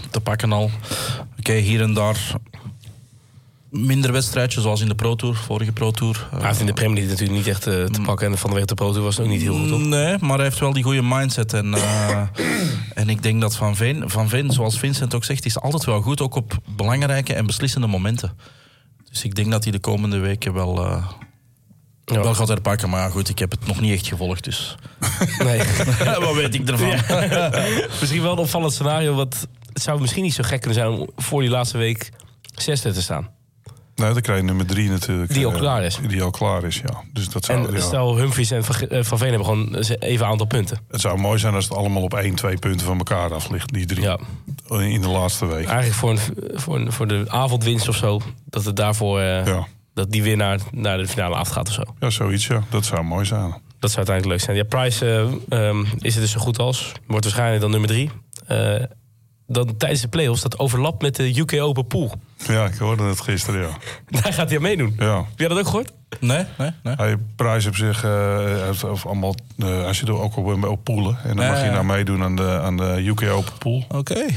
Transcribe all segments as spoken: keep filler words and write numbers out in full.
te pakken al. Oké, okay, hier en daar minder wedstrijdjes, zoals in de Pro Tour, vorige Pro Tour. Hij heeft in de Premier League natuurlijk niet echt uh, te pakken. En van de weg de Pro Tour was het ook niet heel goed, toch? Nee, maar hij heeft wel die goede mindset. En, uh, en ik denk dat Van Veen, Van Veen, zoals Vincent ook zegt, is altijd wel goed, ook op belangrijke en beslissende momenten. Dus ik denk dat hij de komende weken wel... Uh, Ja. Wel gaat herpakken, maar ja, goed, ik heb het nog niet echt gevolgd, dus... Nee. Wat weet ik ervan? Ja. Misschien wel een opvallend scenario, wat het zou misschien niet zo gek kunnen zijn om voor die laatste week zesde te staan. Nee, dan krijg je nummer drie natuurlijk. Die al klaar is. Die al klaar is, ja. Dus dat zou, en ja. stel Humphries en Van Veen hebben gewoon even een aantal punten. Het zou mooi zijn als het allemaal op één, twee punten van elkaar af ligt, die drie. Ja. In de laatste week. Eigenlijk voor, een, voor, een, voor de avondwinst of zo, dat het daarvoor... Uh, ja. Dat die winnaar naar de finale afgaat of zo. Ja, zoiets, ja. Dat zou mooi zijn. Dat zou uiteindelijk leuk zijn. Ja, Price uh, um, is het dus zo goed als. Wordt waarschijnlijk dan nummer drie. Uh, dan tijdens de play-offs, dat overlapt met de U K Open Pool. Ja, ik hoorde het gisteren, ja. Daar gaat hij aan meedoen. Ja. Heb jij dat ook gehoord? Nee, nee, nee. Hij Price op zich, uh, heeft, of allemaal, uh, hij zit ook op, op poelen. En dan nee, mag je nou meedoen aan de, aan de U K Open Pool. Oké. Okay.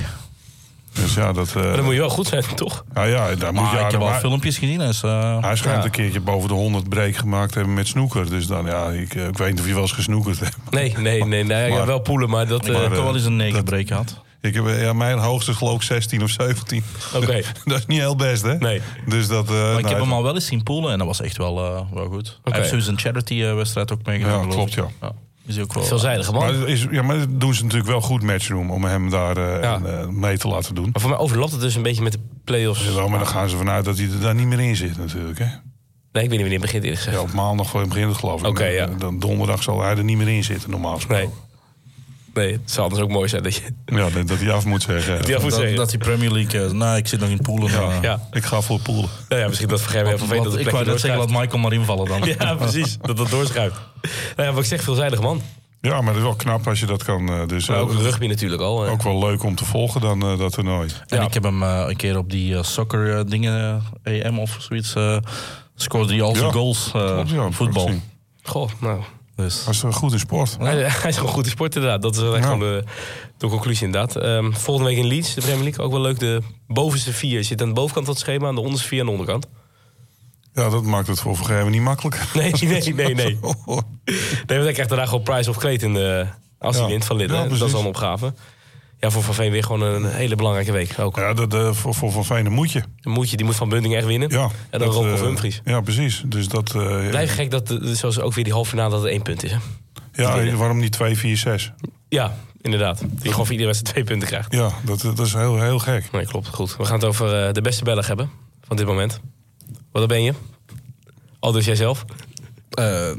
Dus ja, dat, uh, maar dan moet je wel goed zijn, toch? Ja, ja, daar moet je ik heb al filmpjes gezien. Dus, uh, hij schijnt ja. een keertje boven de honderd break gemaakt hebben met snoeker. Dus dan, ja, ik, ik weet niet of je wel eens gesnoekerd hebt. Nee, nee, nee. nee maar, ja, wel poelen, maar dat... Ik uh, heb wel eens een negen dat, break gehad. Ik heb, ja, mijn hoogste geloof ik zestien of zeventien. Oké. Okay. Dat is niet heel best, hè? Nee. Dus dat, uh, maar ik nou, heb hem al wel eens zien poelen en dat was echt wel, uh, wel goed. Okay. Hij heeft dus een charity-wedstrijd ook meegedaan. Ja, klopt, ja. ja. Is ook wel veelzijdige man. Maar, is, ja, maar dat doen ze natuurlijk wel goed matchroom om hem daar uh, ja. uh, mee te laten doen. Maar voor mij overlapt het dus een beetje met de play-offs. Ja, maar dan gaan ze vanuit dat hij er daar niet meer in zit natuurlijk, hè? Nee, ik weet niet wanneer het begint eerlijk gezegd. Ja, op maandag begint het geloof ik. Oké, okay, ja. Dan donderdag zal hij er niet meer in zitten, normaal gesproken. Nee. Nee, het zou anders ook mooi zijn dat je... Ja, dat hij af moet zeggen. Dat hij af moet dat, zeggen. Dat die Premier League... Uh, nou, ik zit nog in poelen. Ja, uh, ja. Ik ga voor poelen. Ja, ja misschien dat vergeet even van dat ik wou dat zeggen, laat Michael maar invallen dan. Ja, precies. Dat dat doorschuift. Nou ja, wat ik zeg, veelzijdig man. Ja, maar het is wel knap als je dat kan. Uh, dus, maar ook uh, rugby natuurlijk al. Uh. Ook wel leuk om te volgen dan uh, dat toernooi. En ja. ik heb hem uh, een keer op die uh, soccer uh, dingen, uh, A M of zoiets, uh, scoorde hij al zijn ja. goals, uh, Klopt, ja, voetbal. Goh, nou... Dus. Hij is goed in sport. Ja. Hij, hij is gewoon goed in sport inderdaad. Dat is echt ja. gewoon de, de conclusie inderdaad. Um, volgende week in Leeds, de Premier League. Ook wel leuk. De bovenste vier zit aan de bovenkant van het schema. En de onderste vier aan de onderkant. Ja, dat maakt het voor Vergeven niet makkelijker. Nee, nee, nee, nee. Nee, want hij krijgt daarna gewoon Price of Clayton uh, als hij ja. wint van Lidden. Ja, dat is al een opgave. Ja, voor Van Veen weer gewoon een hele belangrijke week. Ook. Ja, de, de, voor, voor Van Veen moet je. Dan moet je. Die moet Van Bunting echt winnen. Ja, en dan Rob uh, of Humphries. Ja, precies. Dus dat, uh, blijft gek dat, zoals ook weer die halve finale, dat het één punt is. Hè? Ja, waarom niet twee, vier, zes? Ja, inderdaad. Die gewoon voor iedere wedstrijd twee punten krijgt. Ja, dat, dat is heel, heel gek. Nee, klopt. Goed. We gaan het over uh, de beste Belg hebben van dit moment. Wat ben je? Al dus jijzelf? Uh,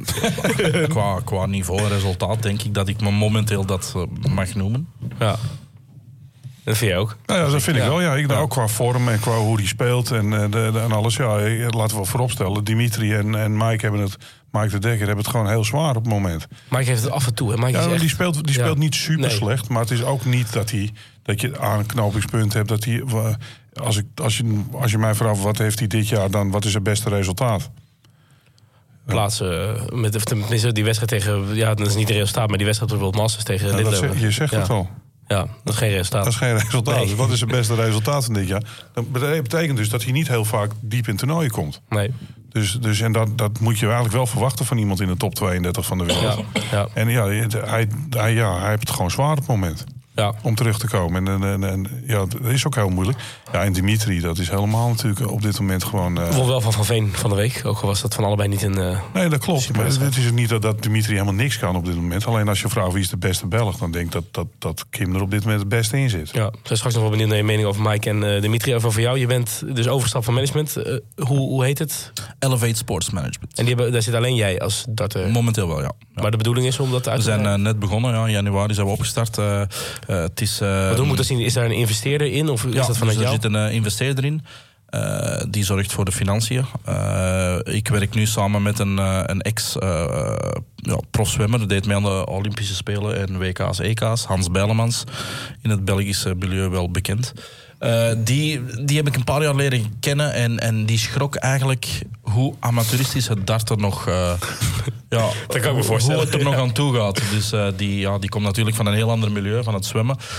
qua, qua niveau en resultaat denk ik dat ik me momenteel dat uh, mag noemen. Ja. Dat vind je ook? Nou ja, dat vind ik ja. wel. Ja. Ik ja. ook qua vorm en qua hoe die speelt en, de, de, en alles. Ja, laten we wel vooropstellen. Dimitri en, en Mike hebben het... Mike de Dekker hebben het gewoon heel zwaar op het moment. Mike heeft het af en toe. Hè? Mike ja, is echt... Die speelt, die speelt ja. niet super nee. slecht. Maar het is ook niet dat, hij, dat je aanknopingspunt hebt. Dat hij, als, ik, als, je, als je mij vraagt wat heeft hij dit jaar dan, wat is het beste resultaat? Plaatsen uh, met tenminste die wedstrijd tegen, ja, dat is niet de resultaat, maar die wedstrijd bijvoorbeeld Masters tegen ja, Lidl. Zeg, je zegt ja. het al. Ja, dat is geen resultaat. Dat is geen resultaat. Nee. Dus wat is het beste resultaat van dit jaar? Dat betekent dus dat hij niet heel vaak diep in toernooien komt. Nee. Dus, dus en dat, dat moet je eigenlijk wel verwachten van iemand in de top tweeëndertig van de wereld. Ja, ja. En ja hij, hij, ja, hij heeft het gewoon zwaar op het moment. Ja. Om terug te komen. En, en, en ja, dat is ook heel moeilijk. Ja, en Dimitri, dat is helemaal natuurlijk op dit moment gewoon... Uh... Ik vond wel van Van Veen van de week. Ook al was dat van allebei niet een... Uh, nee, dat klopt. Maar het is ook niet dat, dat Dimitri helemaal niks kan op dit moment. Alleen als je vraagt wie is de beste Belg, dan denk ik dat, dat, dat Kim er op dit moment het beste in zit. Ja, ik ben straks nog wel benieuwd naar je mening over Mike en uh, Dimitri. Over voor jou. Je bent dus overstap van management. Uh, hoe, hoe heet het? Elevate Sports Management. En die hebben, daar zit alleen jij als darter? Momenteel wel, ja. ja. Maar de bedoeling is om dat uit te We zijn uh, net begonnen, ja. In januari zijn we opgestart. Uh, uh, het is... Uh, Wat hoe moet dat zien? Is daar een investeerder in? Of is ja, dat vanuit dus er jou? zit een uh, investeerder in. Uh, die zorgt voor de financiën. Uh, ik werk nu samen met een, uh, een ex-profzwemmer. Uh, ja, deed mee aan de Olympische Spelen en W K's, E K's. Hans Bijlemans. In het Belgische milieu wel bekend. Uh, die, die heb ik een paar jaar leren kennen. En, en die schrok eigenlijk hoe amateuristisch het darten nog... Uh, ja, dat kan ik me voorstellen. Hoe het er nog aan toe gaat. Dus uh, die, ja, die komt natuurlijk van een heel ander milieu, van het zwemmen.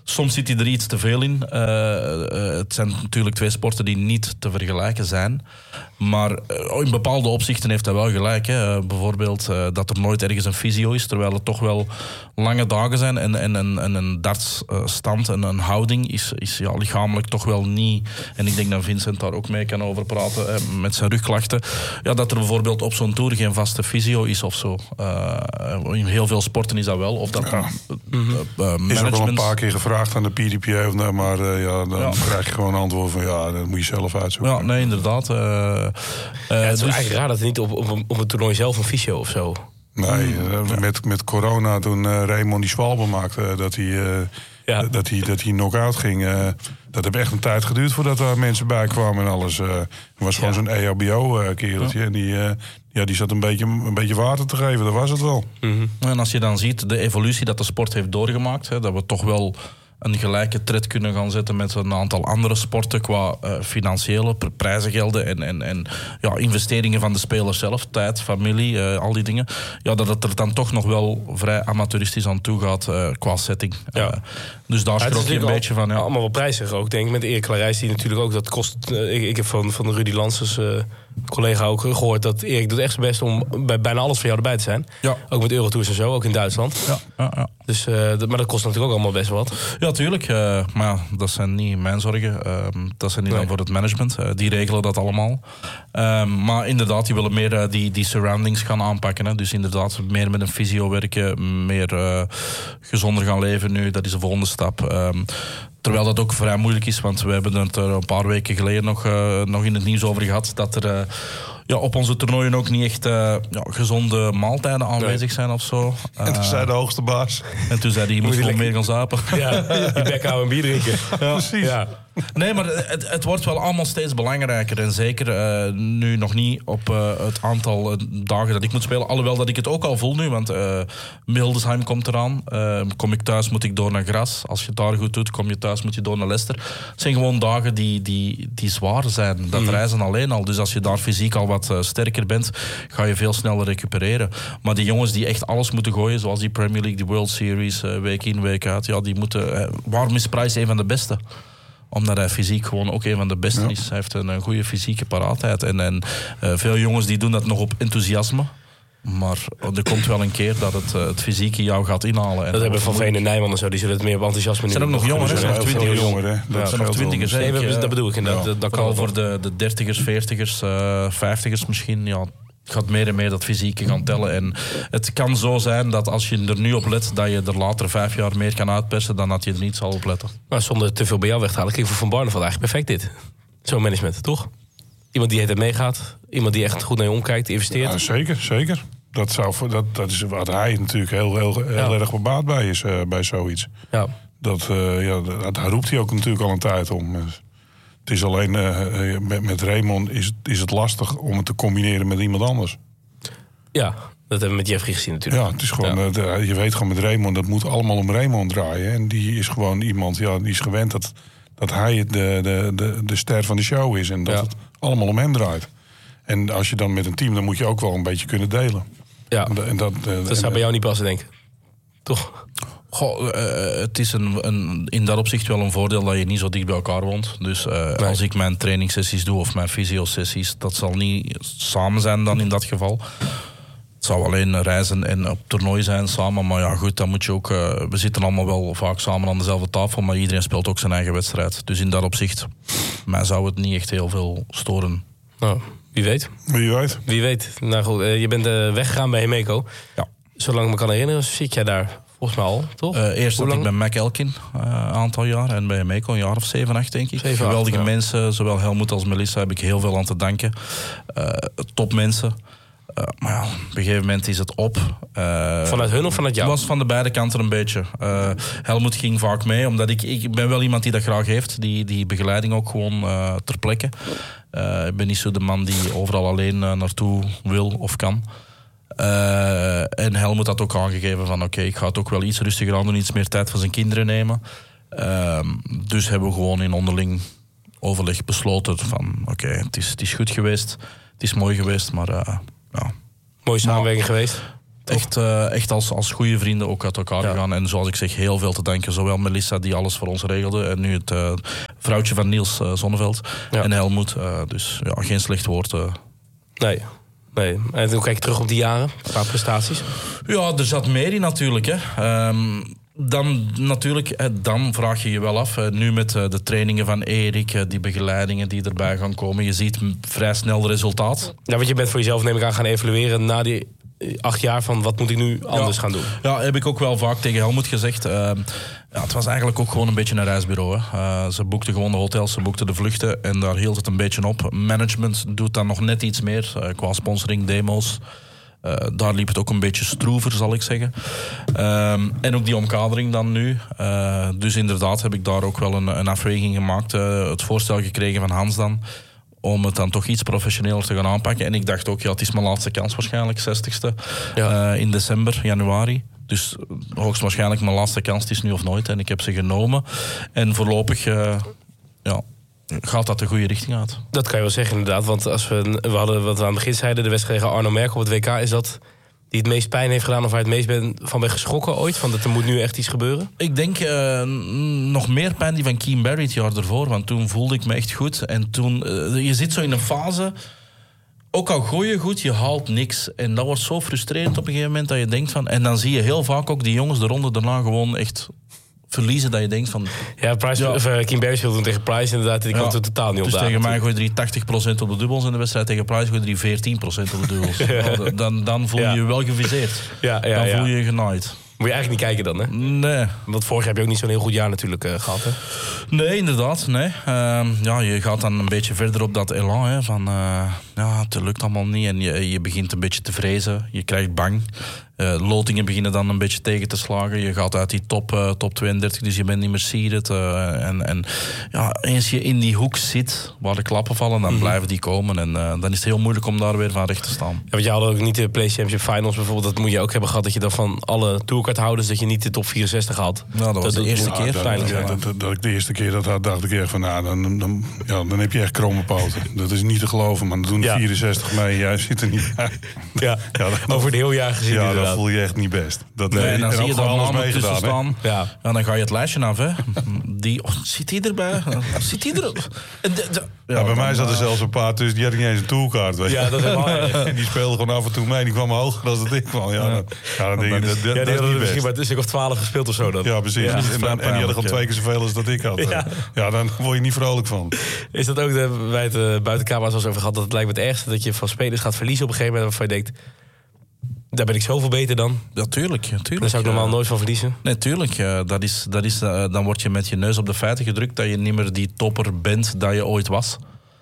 Soms zit hij er iets te veel in. Uh, uh, het zijn natuurlijk twee sporten die niet te vergelijken zijn. Maar uh, in bepaalde opzichten heeft hij wel gelijk. Hè. Uh, bijvoorbeeld uh, dat er nooit ergens een fysio is, terwijl het toch wel lange dagen zijn. En, en, en, en een dartsstand en een houding is, is ja, lichamelijk toch wel niet... En ik denk dat Vincent daar ook mee kan over praten, hè, met zijn rugklachten. Ja, dat er bijvoorbeeld op zo'n tour geen vaste fysio is of zo. Uh, in heel veel sporten is dat wel. Of dat ja. uh, uh, management... Is ook al een paar keer gevraagd aan de P D P A, of nou, maar uh, ja, dan ja. krijg je gewoon een antwoord van ja, dat moet je zelf uitzoeken. Ja, nee, inderdaad. Uh, uh, ja, het is dus... eigenlijk raar dat er niet op, op, op het toernooi zelf een fysio of zo... Nee, uh, met, met corona toen uh, Raymond die zwalbe maakte, uh, dat hij... Uh, Ja. Dat hij, dat hij knock-out ging. Uh, dat heeft echt een tijd geduurd voordat daar mensen bij kwamen en alles. Uh, er was gewoon ja. zo'n E H B O-kereltje. Ja. En die, uh, ja, die zat een beetje, een beetje water te geven, dat was het wel. Mm-hmm. En als je dan ziet de evolutie dat de sport heeft doorgemaakt, hè, dat we toch wel een gelijke tred kunnen gaan zetten met een aantal andere sporten qua uh, financiële prijzengelden en, en, en ja, investeringen van de spelers zelf, tijd, familie, uh, al die dingen. Ja, dat het er dan toch nog wel vrij amateuristisch aan toe gaat uh, qua setting. Ja. Uh, dus daar schrok je een al, beetje van. Ja. Allemaal wel prijzig ook, denk ik. Met Erik Clarijs, die natuurlijk ook, dat kost... Uh, ik, ik heb van, van Rudy Lansers, uh, collega, ook gehoord dat Erik doet echt zijn best om bij bijna alles voor jou erbij te zijn. Ja. Ook met Eurotours en zo, ook in Duitsland. Ja, ja, ja. Dus, uh, dat, maar dat kost natuurlijk ook allemaal best wat. Ja, tuurlijk. Uh, maar ja, dat zijn niet mijn zorgen. Uh, dat zijn niet nee. dan voor het management. Uh, die regelen dat allemaal. Uh, maar inderdaad, die willen meer uh, die, die surroundings gaan aanpakken. Hè. Dus inderdaad, meer met een fysio werken. Meer uh, gezonder gaan leven nu. Dat is de volgende stap. Uh, Terwijl dat ook vrij moeilijk is, want we hebben het er een paar weken geleden nog, uh, nog in het nieuws over gehad. Dat er uh, ja, op onze toernooien ook niet echt uh, ja, gezonde maaltijden aanwezig nee. zijn of zo. Uh, en toen zei de hoogste baas. En toen zei hij, je moet gewoon meer gaan zuipen. Ja, je bek houden en bier drinken. Ja, precies. Ja. Nee, maar het, het wordt wel allemaal steeds belangrijker. En zeker uh, nu nog niet op uh, het aantal uh, dagen dat ik moet spelen. Alhoewel dat ik het ook al voel nu. Want uh, Hildesheim komt eraan. Uh, kom ik thuis, moet ik door naar Gras. Als je het daar goed doet, kom je thuis, moet je door naar Leicester. Het zijn gewoon dagen die, die, die zwaar zijn. Dat mm. reizen alleen al. Dus als je daar fysiek al wat uh, sterker bent, ga je veel sneller recupereren. Maar die jongens die echt alles moeten gooien, zoals die Premier League, die World Series, uh, week in, week uit. Ja, die moeten... Uh, waarom is Price een van de beste? Omdat hij fysiek gewoon ook een van de beste ja. is. Hij heeft een, een goede fysieke paraatheid. En, en uh, veel jongens die doen dat nog op enthousiasme. Maar er komt wel een keer dat het, uh, het fysieke jou gaat inhalen. En dat hebben Van Veen en Nijman en zo, die zullen het meer op enthousiasme nu. Zijn ook nog jongeren, zijn nog twintigers. Jongeren, dat ja, zijn nog twintigers. Nee, dat, dat bedoel ik inderdaad. Ja. Dat, dat Vooral kan voor de, de dertigers, veertigers, uh, vijftigers misschien, ja... Het gaat meer en meer dat fysieke gaan tellen. En het kan zo zijn dat als je er nu op let, dat je er later vijf jaar meer kan uitpersen dan dat je er niet zal op letten. Maar zonder te veel bij jou weg te halen, kijk, voor Van Barneveld eigenlijk perfect dit. Zo'n management, toch? Iemand die het meegaat, iemand die echt goed naar je omkijkt, investeert. Ja, zeker, zeker. Dat, zou, dat, dat is wat hij natuurlijk heel, heel, heel ja. erg bebaat bij is, uh, bij zoiets. Ja. Dat, uh, ja, dat, daar roept hij ook natuurlijk al een tijd om. Het is alleen, uh, met, met Raymond is, is het lastig om het te combineren met iemand anders. Ja, dat hebben we met Jeffrey gezien natuurlijk. Ja, het is gewoon, ja. de, je weet gewoon met Raymond, dat moet allemaal om Raymond draaien. En die is gewoon iemand, ja, die is gewend dat, dat hij de, de, de, de ster van de show is. En dat ja. het allemaal om hem draait. En als je dan met een team, dan moet je ook wel een beetje kunnen delen. Ja, en, en dat, dat en, zou bij jou niet passen, denk ik. Toch? Goh, uh, het is een, een, in dat opzicht wel een voordeel dat je niet zo dicht bij elkaar woont. Dus uh, nee. als ik mijn trainingssessies doe of mijn fysiosessies, dat zal niet samen zijn dan in dat geval. Het zou alleen reizen en op toernooi zijn samen. Maar ja, goed, dan moet je ook... Uh, we zitten allemaal wel vaak samen aan dezelfde tafel, maar iedereen speelt ook zijn eigen wedstrijd. Dus in dat opzicht, mij zou het niet echt heel veel storen. Nou, wie weet. Wie weet. Wie weet. Nou goed, uh, je bent uh, weggegaan bij Hemeko. Ja. Zolang ik me kan herinneren, zit jij daar... Volgens mij al, toch? Uh, eerst zat ik bij Mac Elkin een uh, aantal jaar. En bij Hemeko een jaar of zeven, acht, denk ik. Zeven, Geweldige acht, ja. mensen, zowel Helmoet als Melissa, heb ik heel veel aan te danken. Uh, topmensen. Uh, maar ja, op een gegeven moment is het op. Uh, vanuit hun of vanuit jou? Het was van de beide kanten een beetje. Uh, Helmoet ging vaak mee, omdat ik, ik ben wel iemand die dat graag heeft. Die, die begeleiding ook gewoon uh, ter plekke. Uh, ik ben niet zo de man die overal alleen uh, naartoe wil of kan. Uh, en Helmut had ook aangegeven van oké, okay, ik ga het ook wel iets rustiger aan doen, iets meer tijd voor zijn kinderen nemen. Uh, dus hebben we gewoon in onderling overleg besloten van oké, okay, het, is, het is goed geweest, het is mooi geweest, maar uh, ja. Mooie samenwerking maar, geweest? echt, uh, echt als, als goede vrienden ook uit elkaar ja. gegaan. En zoals ik zeg, heel veel te danken. Zowel Melissa, die alles voor ons regelde. En nu het uh, vrouwtje van Niels uh, Zonneveld. Ja. En Helmoet. Uh, dus ja, geen slecht woord. Uh. Nee. Nee. En hoe kijk je terug op die jaren? Qua prestaties? Ja, er zat meer in natuurlijk. Hè. Um, Dan natuurlijk, dan vraag je je wel af. Nu met de trainingen van Erik, die begeleidingen die erbij gaan komen. Je ziet vrij snel resultaat. Ja, want je bent voor jezelf neem ik aan gaan evalueren na die acht jaar van wat moet ik nu anders ja. gaan doen. Ja, heb ik ook wel vaak tegen Helmoet gezegd. Uh, ja, het was eigenlijk ook gewoon een beetje een reisbureau. Hè. Uh, ze boekten gewoon de hotels, ze boekten de vluchten en daar hield het een beetje op. Management doet dan nog net iets meer uh, qua sponsoring, demo's. Uh, daar liep het ook een beetje stroever, zal ik zeggen. Um, en ook die omkadering dan nu. Uh, dus inderdaad heb ik daar ook wel een, een afweging gemaakt. Uh, het voorstel gekregen van Hans dan. Om het dan toch iets professioneler te gaan aanpakken. En ik dacht ook, ja, het is mijn laatste kans waarschijnlijk, zestigste. Ja. Uh, in december, januari. Dus hoogstwaarschijnlijk mijn laatste kans, het is nu of nooit. En ik heb ze genomen. En voorlopig... Uh, ja, gaat dat de goede richting uit? Dat kan je wel zeggen inderdaad. Want als we, we hadden wat we aan het begin zeiden... de wedstrijd tegen Arno Merkel op het W K... is dat die het meest pijn heeft gedaan... of waar je het meest ben, van bent geschrokken ooit? Van dat er moet nu echt iets gebeuren? Ik denk uh, nog meer pijn die van Keane Barry het jaar ervoor. Want toen voelde ik me echt goed. En toen... Uh, je zit zo in een fase... Ook al gooi je goed, je haalt niks. En dat wordt zo frustrerend op een gegeven moment... dat je denkt van... En dan zie je heel vaak ook die jongens de ronde daarna gewoon echt... verliezen dat je denkt van... Ja, Price, ja. Of, uh, Kim Barry speelde toen tegen Price inderdaad... die ja. komt er totaal niet op. Dus tegen mij gooi je tachtig procent op de dubbels in de wedstrijd... tegen Price gooi je veertien procent op de dubbels. ja. dan, dan voel je ja. je wel geviseerd. Ja, ja, dan ja. voel je je genaaid. Moet je eigenlijk niet kijken dan, hè? Nee. Want vorig jaar heb je ook niet zo'n heel goed jaar natuurlijk uh, gehad, hè? Nee, inderdaad. Nee. Uh, ja, je gaat dan een beetje verder op dat elan, hè, van... Uh, ja, het lukt allemaal niet en je, je begint een beetje te vrezen. Je krijgt bang. Uh, lotingen beginnen dan een beetje tegen te slagen. Je gaat uit die top, uh, top tweeëndertig, dus je bent niet meer seeded. Uh, en, en ja, eens je in die hoek zit waar de klappen vallen, dan mm-hmm. blijven die komen. En uh, dan is het heel moeilijk om daar weer van recht te staan. Ja, want je had ook niet de Play Championship Finals bijvoorbeeld. Dat moet je ook hebben gehad, dat je dan van alle tourcardhouders dat je niet de top vierenzestig had. Nou, dat was dat de eerste keer. Ja, dat, ja, dat, dat, dat ik de eerste keer dat had, dacht ik echt van, nou, dan, dan, ja, dan heb je echt kromme poten. Dat is niet te geloven, maar dan doen de ja. vierenzestig mee. Jij zit er niet bij. Ja, ja dat, over het heel jaar gezien. Ja, dat voel je echt niet best. Dat, nee, en dan en zie je daar namen tussen staan. Ja. En dan ga je het lijstje af, hè. Die, oh, zit die erbij? Zit die er? En de, de, ja, ja, bij mij zat er zelfs een paar tussen, die had niet eens een tourkaart. Weet je. Ja, dat is waar. Die speelde gewoon af en toe mee, die kwam hoger dan dat ik kwam. Ja, dan, ja, dan denk je, dat, dat, ja, die dat hadden misschien maar een stuk of twaalf gespeeld of zo. Dan. Ja, precies. Ja, en, dan, en die hadden gewoon twee keer zoveel als dat ik had. Ja. ja, dan word je niet vrolijk van. Is dat ook, de, wij het uh, buitenkamers al over gehad, dat het lijkt me het ergste dat je van spelers gaat verliezen op een gegeven moment waarvan je denkt... Daar ben ik zoveel beter dan. Ja, tuurlijk. Ja, tuurlijk. Daar zou ik normaal uh, nooit van verliezen. Nee, tuurlijk. Uh, dat is, dat is, uh, dan word je met je neus op de feiten gedrukt dat je niet meer die topper bent dat je ooit was.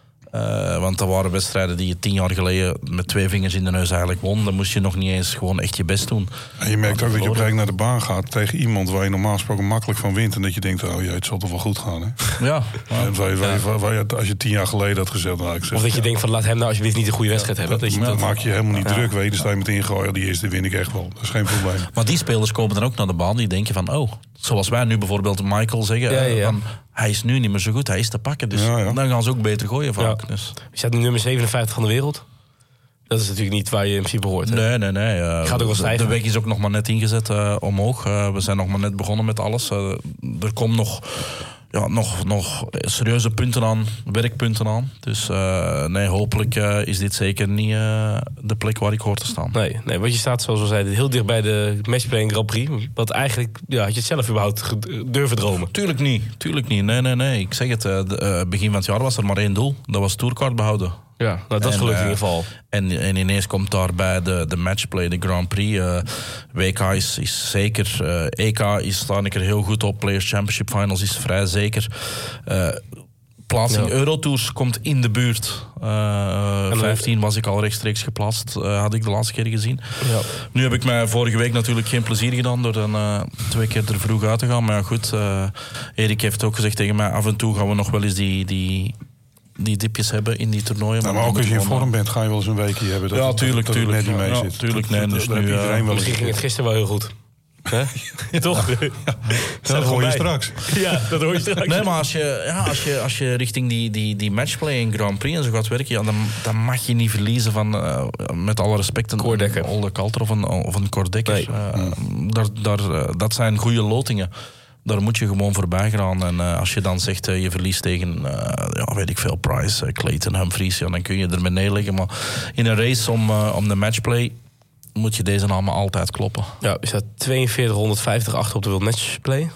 Uh, want dat waren wedstrijden die je tien jaar geleden met twee vingers in de neus eigenlijk won. Dan moest je nog niet eens gewoon echt je best doen. En je merkt ook dat je op een naar de baan gaat tegen iemand waar je normaal gesproken makkelijk van wint. En dat je denkt, oh ja, het zal toch wel goed gaan. Hè? Ja. En waar je, waar je, waar je, als je tien jaar geleden had gezegd... Nou, ik zeg, of dat je ja. denkt van laat hem nou alsjeblieft niet een goede wedstrijd hebben. Dat, dat, dat, dat maak je helemaal niet ja. druk. Weet je, dan sta je meteen ingooien. Die eerste win ik echt wel. Dat is geen probleem. Maar die spelers komen dan ook naar de baan. Die denken van, oh, zoals wij nu bijvoorbeeld Michael zeggen. Ja, ja. Van, hij is nu niet meer zo goed, hij is te pakken. Dus ja, ja. dan gaan ze ook beter gooien vaak. Ja. Dus. Je staat nu nummer zevenenvijftig van de wereld. Dat is natuurlijk niet waar je in principe hoort. Hè? Nee, nee, nee. Uh, gaat ook wel stijgen. De week is ook nog maar net ingezet uh, omhoog. Uh, we zijn nog maar net begonnen met alles. Uh, er komt nog... Ja, nog, nog serieuze punten aan, werkpunten aan. Dus uh, nee, hopelijk uh, is dit zeker niet uh, de plek waar ik hoor te staan. Nee, nee, want je staat, zoals we zeiden, heel dicht bij de matchplay Grand Prix. Wat eigenlijk, ja, had je het zelf überhaupt durven dromen? Tuurlijk niet, tuurlijk niet. Nee, nee, nee. Ik zeg het, uh, de, uh, begin van het jaar was er maar één doel. Dat was tourcard behouden. Ja, nou, dat is gelukkig in ieder geval. En, en ineens komt daarbij de, de matchplay, de Grand Prix. Uh, W K is, is zeker. Uh, E K is, sta ik er heel goed op. Players Championship Finals is vrij zeker. Uh, plaatsing ja. Eurotours komt in de buurt. Uh, vijftien was ik al rechtstreeks geplaatst. Uh, had ik de laatste keer gezien. Ja. Nu heb ik mij vorige week natuurlijk geen plezier gedaan door dan uh, twee keer er vroeg uit te gaan. Maar ja, goed. Uh, Erik heeft ook gezegd tegen mij, af en toe gaan we nog wel eens die... die die dipjes hebben in die toernooien. Nou, maar ook als je in vorm bent, ga je wel eens een weekje hebben. Dat, ja, tuurlijk, dat, tuurlijk. Dat net niet mee ja, zit. tuurlijk, nee, dat, dus dat, nu, uh, misschien ging het gisteren wel heel goed. Ja, toch? Ja, dat hoor je straks. Ja, dat hoor je straks. Nee, maar als je, ja, als je, als je richting die, die, die matchplay in Grand Prix en zo gaat werken, ja, dan, dan mag je niet verliezen van, uh, met alle respect, een Olde Kalter of een, of een Kordekker. Nee. Uh, daar, daar, uh, dat zijn goede lotingen. Daar moet je gewoon voorbij gaan. En uh, als je dan zegt, uh, je verliest tegen, uh, ja, weet ik veel, Price, uh, Clayton, Humphries, ja, dan kun je er mee neerleggen. Maar in een race om, uh, om de matchplay moet je deze namen altijd kloppen. Ja, je staat tweeënveertig honderdvijftig achter op de World Matchplay.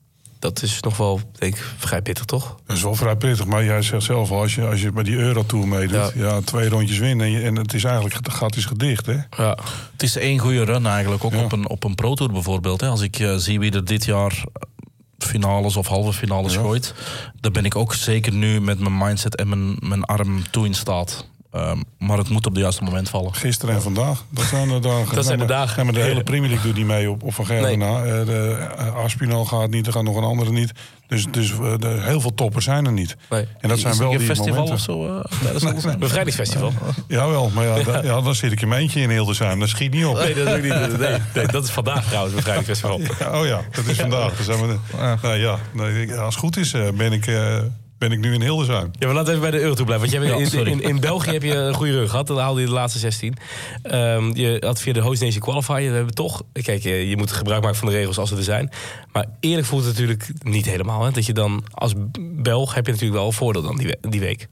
Dat is nog wel, denk ik, vrij pittig, toch? Dat is wel vrij pittig, maar jij zegt zelf al, als je, als je bij die Eurotour meedoet, ja. ja, twee rondjes winnen en, je, en het is eigenlijk, het gat is gedicht, hè? Ja. Het is één goede run eigenlijk, ook ja. op een, op een Pro Tour bijvoorbeeld. Hè. Als ik uh, zie wie er dit jaar finales of halve finales ja. gooit, dan ben ik ook zeker nu met mijn mindset en mijn, mijn arm toe in staat. Um, maar het moet op het juiste moment vallen. Gisteren en vandaag. Dat zijn de dagen. Dat zijn de dagen. Maar de hele Premier League doet niet mee op, op Van Gerwen na. Nee. De uh, Aspinall gaat niet, er gaat nog een andere niet. Dus, dus uh, de, heel veel toppers zijn er niet. Nee. En dat zijn is wel een die festival momenten. Of zo? Uh, nee, een bevrijdingsfestival. Jawel, maar ja, da, ja, dan zit ik in mijn eentje in Hildesheim. Dat schiet niet op. Nee, dat is, niet, nee, nee, dat is vandaag trouwens, het bevrijdingsfestival. Ja, oh ja, dat is vandaag. Dan zijn we de, ja. Nou, ja, nee, als het goed is, uh, ben ik... Uh, ben ik nu in Hildesheim. Ja, maar laten we even bij de Eurotour blijven. Want jij bent ja, in, in, in België heb je een goede rug gehad. Dan haalde je de laatste zestien. Um, je had via de Host Nation Qualifier. We hebben toch... Kijk, je, je moet gebruik maken van de regels als ze er zijn. Maar eerlijk voelt het natuurlijk niet helemaal. Hè? Dat je dan als Belg heb je natuurlijk wel een voordeel dan die, die week.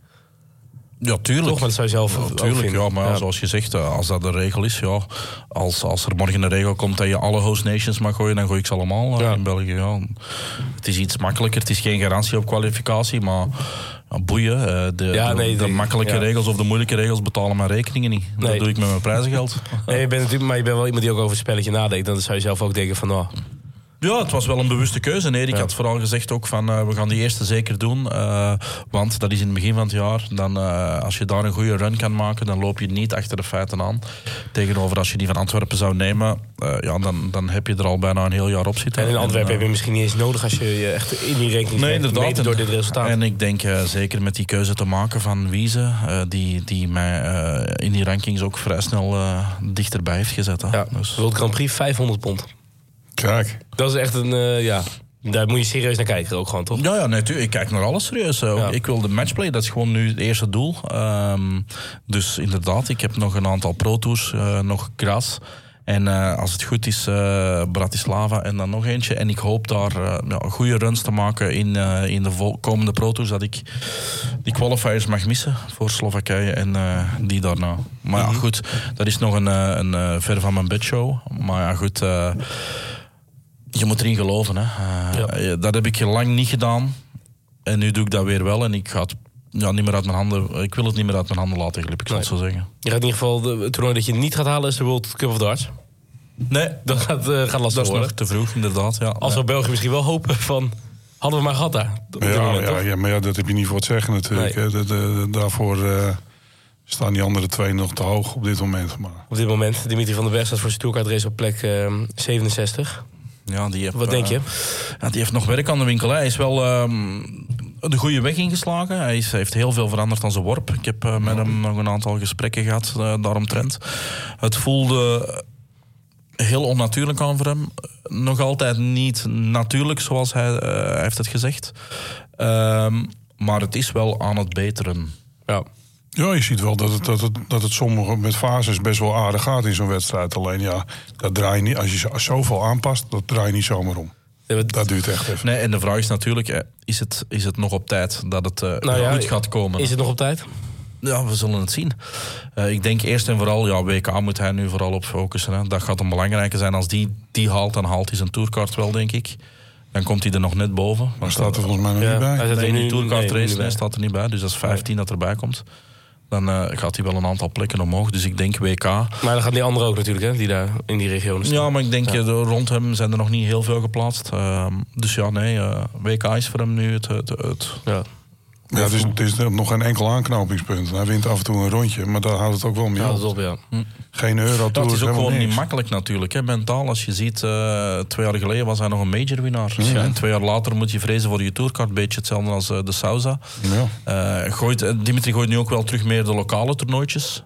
Ja, tuurlijk. Toch, maar dat zou je zelf ja, tuurlijk, ja, maar ja. zoals je zegt, als dat de regel is, ja, als, als er morgen een regel komt dat je alle host nations mag gooien, dan gooi ik ze allemaal ja. in België. Ja. Het is iets makkelijker, het is geen garantie op kwalificatie, maar ja, boeien. De, ja, nee, de, de, de makkelijke ja. regels of de moeilijke regels betalen mijn rekeningen niet. Nee. Dat doe ik met mijn prijzengeld. Nee, je bent natuurlijk, maar je bent wel iemand die ook over het spelletje nadenkt. Dan zou je zelf ook denken van, nou... Ja, het was wel een bewuste keuze. Erik ja. had vooral gezegd ook van uh, we gaan die eerste zeker doen. Uh, want dat is in het begin van het jaar. Dan, uh, als je daar een goede run kan maken, dan loop je niet achter de feiten aan. Tegenover als je die van Antwerpen zou nemen, uh, ja, dan, dan heb je er al bijna een heel jaar op zitten. En in Antwerpen en, uh, heb je misschien niet eens nodig als je je echt in die rekening nee, inderdaad, door dit resultaat. En ik denk uh, zeker met die keuze te maken van Wiese, uh, die, die mij uh, in die rankings ook vrij snel uh, dichterbij heeft gezet. Hè. Ja, dus. World Grand Prix vijfhonderd pond. Kijk. Dat is echt een, uh, ja, daar moet je serieus naar kijken ook gewoon, toch? Ja, ja, natuurlijk. Ik kijk naar alles serieus. Ja. Ik wil de matchplay, dat is gewoon nu het eerste doel. Um, dus inderdaad, ik heb nog een aantal pro-tours, uh, nog Graz. En uh, als het goed is, uh, Bratislava en dan nog eentje. En ik hoop daar uh, ja, goede runs te maken in, uh, in de vol- komende pro-tours, dat ik die qualifiers mag missen voor Slowakije en uh, die daarna. Maar ja, goed, dat is nog een, uh, een uh, ver van mijn bedshow. Maar ja, goed... Uh, Je moet erin geloven. Hè. Uh, ja. Dat heb ik lang niet gedaan. En nu doe ik dat weer wel. En ik ga het ja, niet meer uit mijn handen. Ik wil het niet meer uit mijn handen laten glippen, ik zal het zo zeggen. Je gaat in ieder geval de, het toernooi dat je niet gaat halen is de World Cup of Darts. Nee, dat gaat, uh, gaat lastig dat is worden. nog te vroeg, inderdaad. Ja. Als we België misschien wel hopen van... Hadden we maar gehad daar. Ja, moment, ja, ja, maar ja, dat heb je niet voor het zeggen natuurlijk. Nee. Hè. De, de, de, daarvoor uh, staan die andere twee nog te hoog op dit moment. Maar. Op dit moment. Dimitri van den Berg staat voor zijn tourcard-race op plek uh, zevenenzestig. Ja, die heeft, Wat denk je? Uh, ja, die heeft nog werk aan de winkel. Hè. Hij is wel um, de goede weg ingeslagen. Hij, is, hij heeft heel veel veranderd aan zijn worp. Ik heb uh, met hem nog een aantal gesprekken gehad uh, daaromtrent. Het voelde heel onnatuurlijk aan voor hem. Nog altijd niet natuurlijk zoals hij, uh, hij heeft het gezegd. Um, maar het is wel aan het beteren. Ja. Ja, je ziet wel dat het, dat het, dat het sommige met fases best wel aardig gaat in zo'n wedstrijd. Alleen ja, dat draai je niet, als je zoveel aanpast, dat draai je niet zomaar om. Ja, dat duurt echt even. Nee, en de vraag is natuurlijk, is het, is het nog op tijd dat het uh, nou ja, goed gaat komen? Is het nog op tijd? Ja, we zullen het zien. Uh, ik denk eerst en vooral, ja, W K moet hij nu vooral op focussen. Hè. Dat gaat een belangrijke zijn. Als die die haalt, dan haalt hij zijn tourkaart wel, denk ik. Dan komt hij er nog net boven. Maar staat er volgens mij nog ja, niet bij? Hij nee, die tourkaart nee, race nee, staat er niet bij. Dus dat is vijftien dat erbij komt. Dan uh, gaat hij wel een aantal plekken omhoog. Dus ik denk W K. Maar dan gaan die anderen ook natuurlijk, hè, die daar in die regionen staan. Ja, maar ik denk ja. uh, rond hem zijn er nog niet heel veel geplaatst. Uh, dus ja, nee, uh, W K is voor hem nu het... het, het ja. Ja, het is, het is nog geen enkel aanknopingspunt. Hij wint af en toe een rondje, maar daar houdt het ook wel mee op. op ja. hm. Geen euro. Dat is ook gewoon niks. Niet makkelijk natuurlijk. Hè. Mentaal, als je ziet, uh, twee jaar geleden was hij nog een major-winnaar. Mm-hmm. Ja, en twee jaar later moet je vrezen voor je tourkaart. Een beetje hetzelfde als uh, de Sousa. Ja. Uh, gooit, Dimitri gooit nu ook wel terug meer de lokale toernooitjes.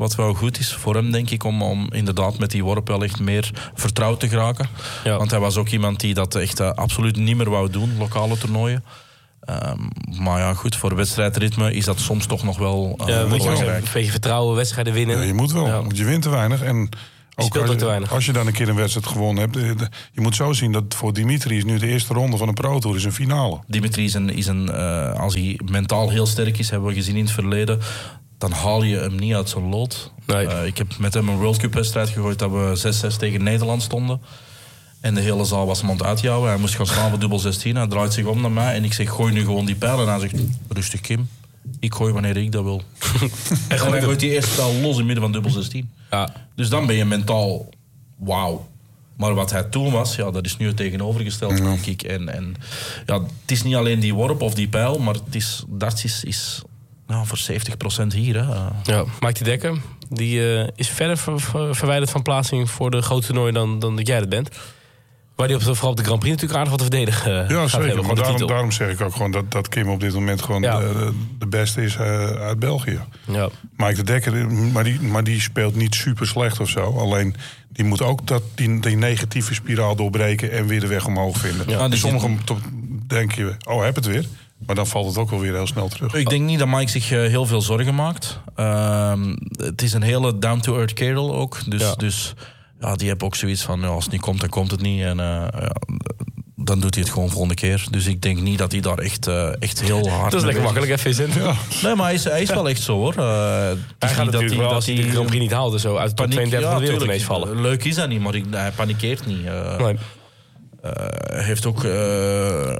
Wat wel goed is voor hem, denk ik, om, om inderdaad met die worp wel echt meer vertrouwd te geraken. Ja. Want hij was ook iemand die dat echt uh, absoluut niet meer wou doen, lokale toernooien. Um, maar ja, goed, voor wedstrijdritme is dat soms toch nog wel uh, ja, moet je belangrijk. Een beetje vertrouwen, wedstrijden winnen. Ja, je moet wel, ja. je wint te weinig. En ook als je, als je dan een keer een wedstrijd gewonnen hebt... De, de, je moet zo zien dat voor Dimitri is nu de eerste ronde van een Pro Tour is een finale. Dimitri is een... Is een uh, als hij mentaal heel sterk is, hebben we gezien in het verleden... dan haal je hem niet uit zijn lood. Nee. Uh, ik heb met hem een World Cup wedstrijd gegooid... dat we zes zes tegen Nederland stonden. En de hele zaal was hem aan het uitjouwen. Hij moest gaan staan voor dubbel zestien. Hij draait zich om naar mij en ik zeg, gooi nu gewoon die pijl. En hij zegt, rustig Kim, ik gooi wanneer ik dat wil. En dan gooit die eerste pijl los in midden van dubbel zestien. Ja. Dus dan ben je mentaal, wauw. Maar wat hij toen was, ja, dat is nu het tegenovergestelde, ja. denk ik. En, en ja, het is niet alleen die worp of die pijl, maar het is, darts is, is nou, voor zeventig procent hier. Hè. Ja, Mike de Dekker, die uh, is verder ver, ver, verwijderd van plaatsing voor de grote toernooi dan, dan dat jij dat bent. Waar die op, vooral op de Grand Prix natuurlijk aardig wat te verdedigen uh, ja, zeker. Hebben, maar daarom, daarom zeg ik ook gewoon dat, dat Kim op dit moment gewoon ja. de, de beste is uh, uit België. Ja. Mike de Dekker, maar die, maar die speelt niet super slecht of zo. Alleen die moet ook dat, die, die negatieve spiraal doorbreken en weer de weg omhoog vinden. Ja, en sommigen denk je, oh, heb het weer. Maar dan valt het ook wel weer heel snel terug. Ik denk niet dat Mike zich uh, heel veel zorgen maakt. Uh, het is een hele down-to-earth kerel ook. Dus... Ja. dus ja, die hebben ook zoiets van, ja, als het niet komt, dan komt het niet. En uh, ja, dan doet hij het gewoon volgende keer. Dus ik denk niet dat hij daar echt, uh, echt heel hard... Dat is lekker makkelijk, even Vincent. Ja. Nee, maar hij is, hij is wel echt zo, hoor. Uh, hij gaat natuurlijk dat wel, als hij de Grand Prix niet haalt... zo uit de top tweeëndertig ja, van de wereld ineens vallen. Leuk is dat niet, maar ik, hij panikeert niet. Uh, nee. uh, hij heeft ook... Uh, uh,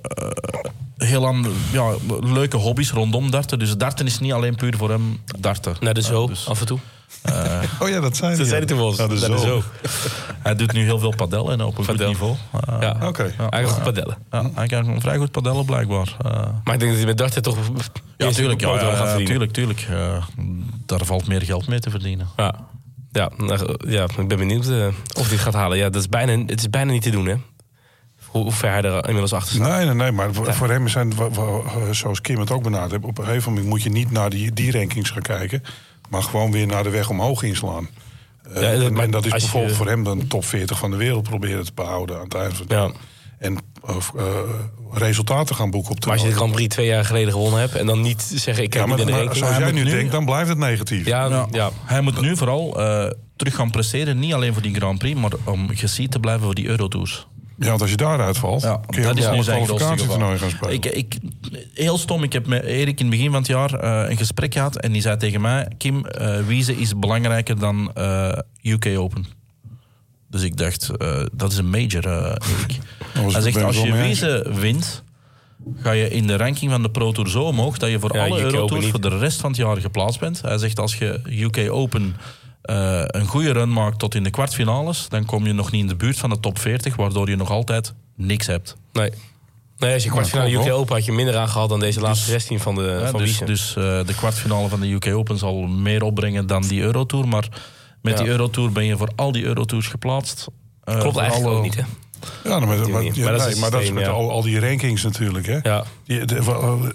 heel aan, ja, leuke hobby's rondom darten. Dus darten is niet alleen puur voor hem darten. Naar de zo, uh, dus, af en toe. Uh, oh ja, dat zijn dat zei hij toen wel. Ja, dat is zo. Hij doet nu heel veel padel en op een padel. Goed niveau. Uh, ja, oké. Okay. Ja, hij kan goed padellen. Ja, hij kan vrij goed padellen, blijkbaar. Uh, maar ik denk dat hij met darten toch... Ja, tuurlijk. Ja, ja, ja, ja, tuurlijk, tuurlijk. Uh, daar valt meer geld mee te verdienen. Ja, ja, ja ik ben benieuwd uh, of hij het gaat halen. Ja, dat is bijna, het is bijna niet te doen, hè? Hoe, hoe ver hij er inmiddels achter staat. Nee, nee, nee, maar voor, voor hem zijn, zoals Kim het ook benaderd heeft... op een gegeven moment moet je niet naar die, die rankings gaan kijken... maar gewoon weer naar de weg omhoog inslaan. Uh, ja, en, en dat is bijvoorbeeld je... voor hem dan top veertig van de wereld proberen te behouden aan het eind van het ja. En uh, uh, resultaten gaan boeken op de Maar als je de Grand Prix twee jaar geleden gewonnen hebt... en dan niet zeggen, ik kijk ja, niet in de ranking... Zoals jij nu denkt, dan blijft het negatief. Ja, ja. Ja. Hij moet nu vooral uh, terug gaan presteren. Niet alleen voor die Grand Prix... maar om gesied te blijven voor die Eurotours. Ja, want als je daaruit valt, ja, kun je dat is nu zijn kwalificatietoernooi gaan spelen. Ik, ik, heel stom, ik heb met Erik in het begin van het jaar uh, een gesprek gehad... en die zei tegen mij, Kim, uh, Wiese is belangrijker dan uh, U K Open. Dus ik dacht, uh, dat is een major, uh, Erik. Hij zegt, als je Wiese wint... ga je in de ranking van de Pro Tour zo omhoog... dat je voor ja, alle Eurotours voor de rest van het jaar geplaatst bent. Hij zegt, als je U K Open... Uh, een goede run maakt tot in de kwartfinales... dan kom je nog niet in de buurt van de top veertig... waardoor je nog altijd niks hebt. Nee, nee als je kwartfinale U K Open had je minder aangehaald... dan deze laatste dus, zestien van de ja, van Dus, dus uh, de kwartfinale van de U K Open zal meer opbrengen dan die Eurotour. Maar met ja. die Eurotour ben je voor al die Eurotours geplaatst. Uh, Klopt eigenlijk alle... ook niet, hè? Ja, maar, maar, maar, ja, maar, dat, nee, is maar dat is met ja. al, al die rankings natuurlijk, hè? Ja. Die, de,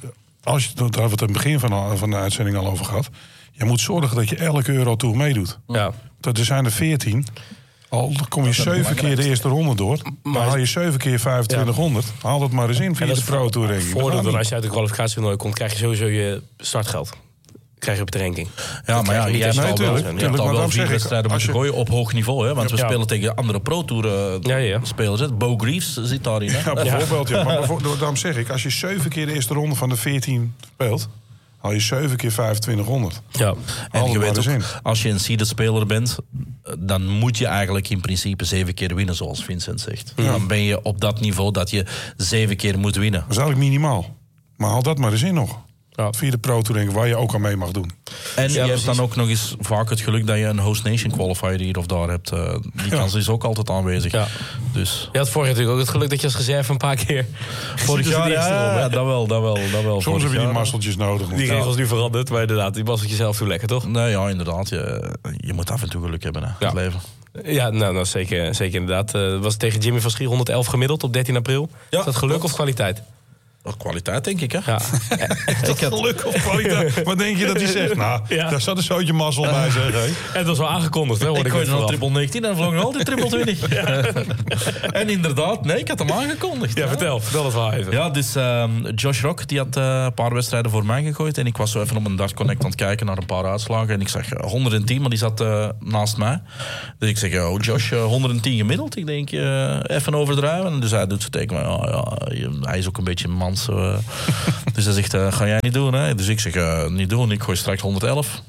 als je, daar hebben we het in het begin van, van de uitzending al over gehad... Je moet zorgen dat je elke Eurotour meedoet. Ja. Er zijn er veertien. Al kom je zeven keer de eerste ronde door. Dan haal je zeven keer vijfentwintighonderd. Ja. Haal dat maar eens in via de Pro Tour ranking. Voordeel als je uit de kwalificatietoernooi komt, krijg je sowieso je startgeld. Krijg je op de ranking. Ja, maar ja, je hebt al wel, je hebt al wel vier wedstrijden moeten gooien op hoog niveau. Hè? Want we ja. spelen tegen andere Pro Tour uh, ja, ja. spelers. Bo Greaves zit daarin. Hè? Ja, bijvoorbeeld. Ja. Maar bijvoorbeeld, daarom zeg ik, als je zeven keer de eerste ronde van de veertien speelt... haal je zeven keer vijfentwintighonderd. Ja, en je weet ook, als je een seeded speler bent... dan moet je eigenlijk in principe zeven keer winnen, zoals Vincent zegt. Ja. Dan ben je op dat niveau dat je zeven keer moet winnen. Dat is eigenlijk minimaal. Maar haal dat maar eens in nog. Ja. Via de Pro Tour, waar je ook aan mee mag doen. En ja, je hebt dan ook nog eens vaak het geluk dat je een host nation qualifier hier of daar hebt. Uh, die kans ja. is ook altijd aanwezig. Ja. Dus. Je had vorig jaar natuurlijk ook het geluk dat je als reserve een paar keer... Vorig jaar, ja, ja, ja, dat wel, dat wel, dat wel. Soms heb je die masseltjes nodig. Die regels nu veranderd, maar inderdaad, die masseltjes zelf toe lekker, toch? Nee, ja, inderdaad. Je, je moet af en toe geluk hebben, hè, ja. het leven. Ja, nou, nou zeker, zeker inderdaad. Uh, was tegen Jimmy van Schier honderdelf gemiddeld op dertien april. Ja. Is dat geluk of kwaliteit? Kwaliteit, denk ik, hè? Ja. ik had... Geluk of kwaliteit? Wat denk je dat hij zegt? Nou, ja. daar zat een zootje mazzel uh, bij, zeg. Hè? En dat was wel aangekondigd, hè? Ik gooide nog triple negentien en vloog nog altijd triple twintig. Ja. En inderdaad, nee, ik had hem aangekondigd. Ja, ja. vertel. Vertel het wel even. Ja, dus uh, Josh Rock, die had uh, een paar wedstrijden voor mij gegooid. En ik was zo even op een Dart Connect aan het kijken naar een paar uitslagen. En ik zag uh, honderdtien, maar die zat uh, naast mij. Dus ik zeg, oh Josh, uh, honderdtien gemiddeld. Ik denk, uh, even overdrijven. Dus hij doet zo tegen mij, oh, ja, hij is ook een beetje mans. Uh. Dus hij zegt, uh, ga jij niet doen, hè? Dus ik zeg, uh, niet doen, ik gooi straks honderdelf.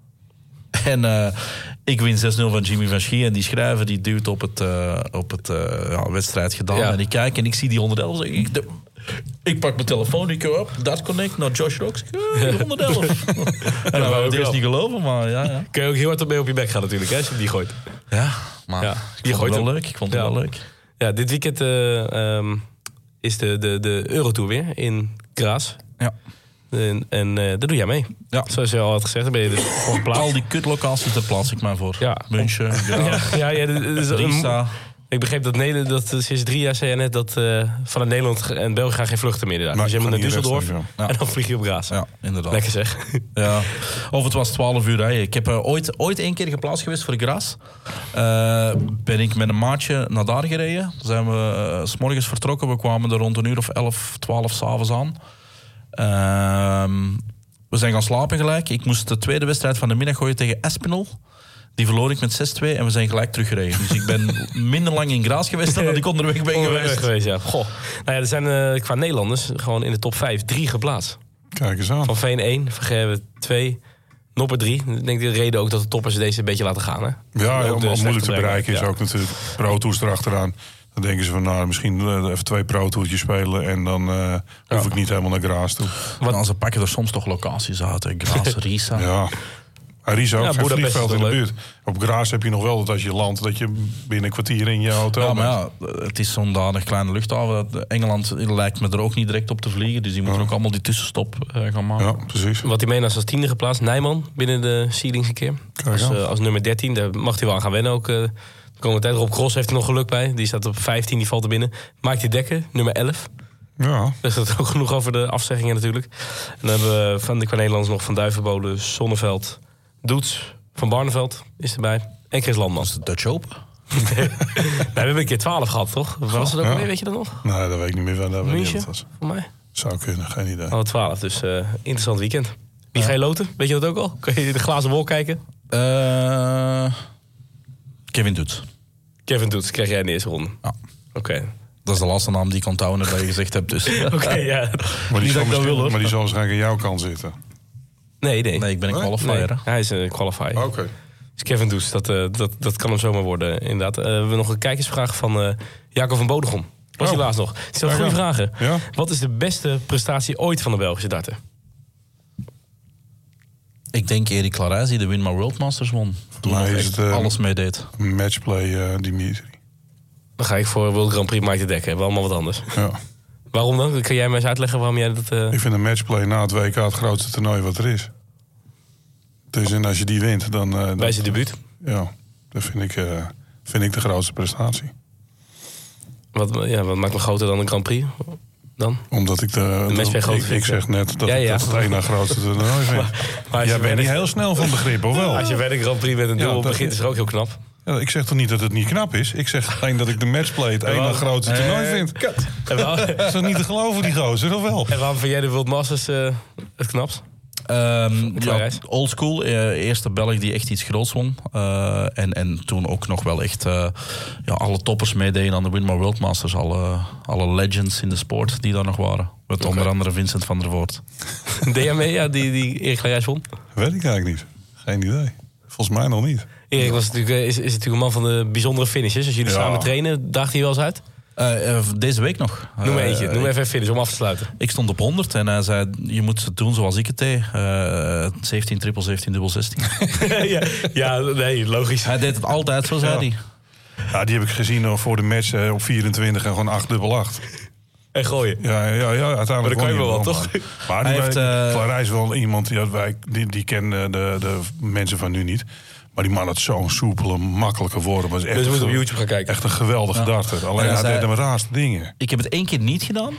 En uh, ik win zes nul van Jimmy van Schie. En die schrijver die duwt op het, uh, op het uh, ja, wedstrijd gedaan. Ja. En ik kijk en ik zie die honderdelf. Zeg ik, de, ik pak mijn telefoon, ik go op, dat connect naar Josh Rock. Hey, honderdelf. En dan wou ik het eerst niet geloven, maar ja, ja. Kun je ook heel hard op mee op je bek gaan natuurlijk, hè, als je die gooit. Ja, maar ja, ik vond het wel leuk. Ik vond het ja. wel leuk. Ja, dit weekend uh, um, is de, de, de Eurotour weer in Graz. Ja. En, en uh, daar doe jij mee. Ja. Zoals je al had gezegd, dan ben je dus voor een plaats. Al die kutlocaties, daar plaats ik maar voor. Ja. München, ja. ja, ja, dus, Riesa. Ik begreep dat, Nederland, dat sinds drie jaar zei je net dat uh, vanuit Nederland en België gaan geen vluchten meer. Daar. Dus je moet naar Düsseldorf ja. en dan vlieg je op Graz. Ja, inderdaad. Lekker zeg. Ja. Of het was twaalf uur rijden. Ik heb uh, ooit, ooit één keer geplaatst geweest voor Graz. Uh, ben ik met een maatje naar daar gereden. Dan zijn we uh, 's morgens vertrokken. We kwamen er rond een uur of elf, twaalf s'avonds aan. Uh, we zijn gaan slapen gelijk. Ik moest de tweede wedstrijd van de middag gooien tegen Espinal. Die verloor ik met zes twee en we zijn gelijk teruggereden. Dus ik ben minder lang in Graz geweest dan dat ik onderweg ben onderweg geweest. geweest ja. Goh. Nou ja, er zijn uh, qua Nederlanders gewoon in de top vijf drie geplaatst. Kijk eens aan. Van Veen één, Van Gerwen twee, Nopper drie. Ik denk de reden ook dat de toppers deze een beetje laten gaan. Hè? Ja, heel moeilijk te bereiken is ja. ook natuurlijk. Pro-tours erachteraan. Dan denken ze van, nou, misschien even twee pro-toertjes spelen en dan uh, hoef ja. ik niet helemaal naar Graz toe. Want dan ze pakken er soms toch locaties uit. Hè? Graz, Riesa. Ja. Riesa ook ja, geen vliegveld in de buurt. Op Graz heb je nog wel dat als je landt dat je binnen een kwartier in je hotel ja, maar ja, het is zo'n danig kleine luchthaven. Engeland lijkt me er ook niet direct op te vliegen. Dus die moeten ja. ook allemaal die tussenstop uh, gaan maken. Ja, precies. Wat hij meeneemt als tiende geplaatst. Nijman binnen de seedings een keer. Als, uh, als nummer dertien. Daar mag hij wel aan gaan wennen ook. Uh, de komende tijd. Rob Cross heeft er nog geluk bij. Die staat op vijftien, die valt er binnen. Mike de Dekker, nummer elf. Ja. Dus dat is ook genoeg over de afzeggingen natuurlijk. En dan hebben we van de qua Nederlanders nog Van Duivenbode, Zonneveld, Doets, Van Barneveld is erbij. En Chris Landman. Dat is de Dutch Open. nee, we hebben een keer twaalf gehad, toch? Was het ook ja. weer, weet je dat nog? Nee, dat weet ik niet meer. Waar dat München, was. voor mij. Zou kunnen, geen idee. Oh, twaalf, dus uh, interessant weekend. Wie ja. ga je loten? Weet je dat ook al? Kun je in de glazen wol kijken? Uh, Kevin Doets. Kevin Doets, krijg jij in de eerste ronde. Ja. Oké. Okay. Dat is de laatste naam die ik onthouden dat je gezegd hebt. Dus. Oké, okay, ja. Maar die, zal maar die zal waarschijnlijk aan jouw kant zitten. Nee, nee. Nee, ik ben een qualifier. Nee, hij is een qualifier. Oké. Okay. Dus Kevin Does, dat, uh, dat, dat kan hem zomaar worden, inderdaad. Uh, we hebben nog een kijkersvraag van uh, Jacob van Bodegom. Was oh. helaas nog. Het zijn goede vragen. Ja? Wat is de beste prestatie ooit van de Belgische darter? Ik denk Erik Clarijs die de Winmar World Masters won. Toen hij echt uh, alles meedeed. Matchplay uh, Dimitri. Dan ga ik voor World Grand Prix Mike de Dekker. Wel allemaal wat anders. Ja. Waarom dan? Kun jij mij eens uitleggen waarom jij dat... Uh... Ik vind een matchplay na het W K het grootste toernooi wat er is. Dus en als je die wint, dan... Uh, Bij zijn debuut? Ja, dat vind ik, uh, vind ik de grootste prestatie. Wat, ja, wat maakt me groter dan een Grand Prix dan? Omdat ik de... de matchplay groot ik, vind, ik zeg net dat ja, ik ja. dat het één na grootste toernooi vind. maar, maar jij bent niet heel snel van begrip, of wel? Als je bij een Grand Prix met een dubbel ja, begint, is het ook heel knap. Ja, ik zeg toch niet dat het niet knap is? Ik zeg alleen dat ik de matchplay het één na grootste toernooi vind. Kut. Dat is toch niet te geloven, die gozer, of wel? En waarom vind jij de World Masters uh, het knapst? Um, ja, old school, uh, eerste Belg die echt iets groots won. Uh, en, en toen ook nog wel echt uh, ja, alle toppers meededen aan de Winmar World Masters. Alle, alle legends in de sport die daar nog waren. Met okay. onder andere Vincent van der Voort. D M E, ja, die, die Erik Clarijs won? Weet ik eigenlijk niet. Geen idee. Volgens mij nog niet. Erik was natuurlijk, is, is natuurlijk een man van de bijzondere finishes. Als jullie ja. samen trainen, daagt hij wel eens uit? Uh, uh, deze week nog. Noem maar eentje, uh, noem even een finish om af te sluiten. Ik stond op honderd en hij zei, je moet het doen zoals ik het deed. Uh, zeventien triple, zeventien dubbel, zestien. ja, ja, nee, logisch. Hij deed het altijd, zo zei ja. hij. Ja, die heb ik gezien uh, voor de match uh, op vierentwintig en gewoon acht dubbel acht. En gooien. Ja, ja, ja, uiteindelijk. Maar dat kan je wel, wel toch? Maar die heeft, uh, Clarijs is wel iemand die, wij, die, die kennen de, de mensen van nu niet. Maar die man had zo'n soepele, makkelijke woorden. Was echt dus we moeten op YouTube gaan kijken. Echt een geweldige ja. darter. Alleen hij deed de raarste dingen. Ik heb het één keer niet gedaan.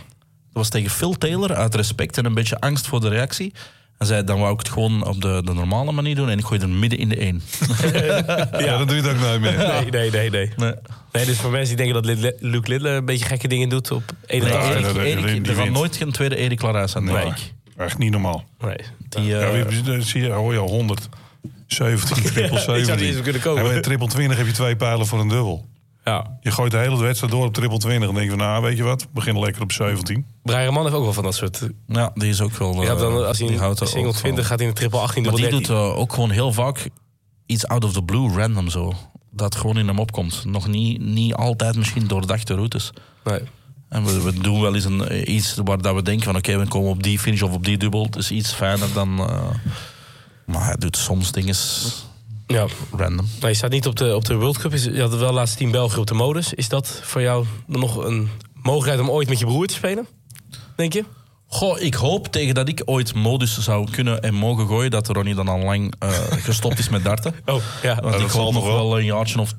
was tegen Phil Taylor, uit respect en een beetje angst voor de reactie. En zei, dan wou ik het gewoon op de, de normale manier doen en ik gooi er midden in de één. Ja, dat doe je het ook nooit meer. Nee, nee, nee. nee. nee. nee dus voor mensen die denken dat Luke Littler een beetje gekke dingen doet op één nee, dag. Erik, Erik, Erik, er gaat nooit geen tweede Erik Laraas aan de nee, echt niet normaal. Nee. Die, uh, ja, zie je, hoor je al honderd zeventien, triple zeventien. kunnen komen. En bij triple twintig heb je twee pijlen voor een dubbel. Ja. Je gooit de hele wedstrijd door op triple twintig. Dan denk je van, nou, weet je wat? We beginnen lekker op zeventien. Brian Man heeft ook wel van dat soort... Ja, die is ook wel... Uh, dan, als hij in single twintig gaat hij in de triple achttien. Maar die dertien. doet uh, ook gewoon heel vaak iets out of the blue, random zo. Dat gewoon in hem opkomt. Nog niet, niet altijd misschien doordachte routes. Nee. En we, we doen wel eens een, iets waar dat we denken van... oké, okay, we komen op die finish of op die dubbel. Het is iets fijner dan... Uh, maar hij doet soms dingen... Ja, random. Nou, je staat niet op de, op de World Cup. Je had wel laatst Team België op de modus. Is dat voor jou nog een mogelijkheid om ooit met je broer te spelen? Denk je? Goh, ik hoop tegen dat ik ooit modus zou kunnen en mogen gooien... dat Ronnie dan al lang uh, gestopt is met darten. Oh, ja. Want ja, ik hoop nog wel een jaartje of